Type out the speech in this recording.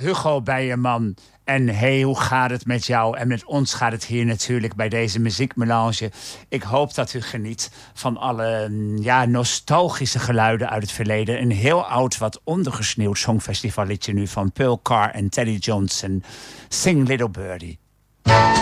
Hugo Beierman. En hey, hoe gaat het met jou? En met ons gaat het hier natuurlijk bij deze muziekmelange. Ik hoop dat u geniet van alle nostalgische geluiden uit het verleden. Een heel oud, wat ondergesneeuwd songfestivalliedje nu van Pearl Carr en Teddy Johnson. Sing Little Birdie.